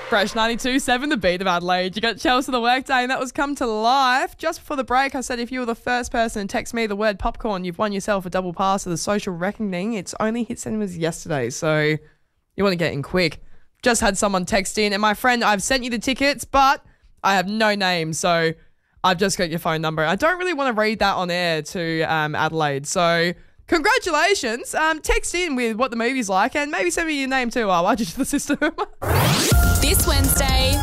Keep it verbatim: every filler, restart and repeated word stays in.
Fresh ninety-two point seven, the beat of Adelaide. You got Chelsea the Workday, and that was Come to Life. Just before the break, I said if you were the first person to text me the word popcorn, you've won yourself a double pass to the Social Reckoning. It's only hit cinemas yesterday, so you want to get in quick. Just had someone text in, and my friend, I've sent you the tickets, but I have no name, so I've just got your phone number. I don't really want to read that on air to um, Adelaide, so congratulations. Um, text in with what the movie's like, and maybe send me your name too. I'll add you to the system. This Wednesday,